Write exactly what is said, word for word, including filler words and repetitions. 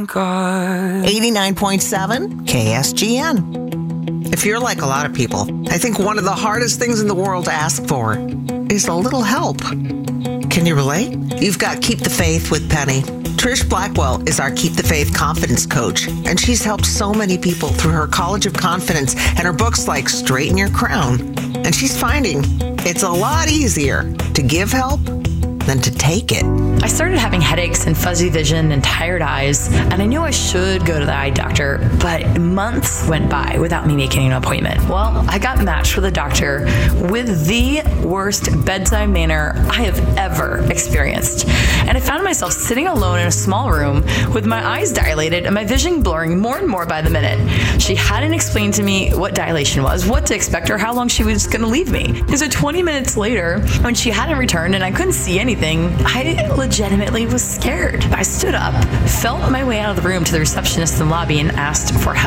God. eighty-nine point seven K S G N. If you're like a lot of people, I think one of the hardest things in the world to ask for is a little help. Can you relate? You've got Keep the Faith with Penny. Trish Blackwell is our Keep the Faith confidence coach, and she's helped so many people through her College of Confidence and her books like Straighten Your Crown. And she's finding it's a lot easier to give help than to take it. I started having headaches and fuzzy vision and tired eyes, and I knew I should go to the eye doctor, but months went by without me making an appointment. Well, I got matched with a doctor with the worst bedside manner I have ever experienced. And I found myself sitting alone in a small room with my eyes dilated and my vision blurring more and more by the minute. She hadn't explained to me what dilation was, what to expect, or how long she was going to leave me. And so twenty minutes later, when she hadn't returned and I couldn't see anything, I legitimately was scared. I stood up, felt my way out of the room to the receptionist in the lobby, and asked for help.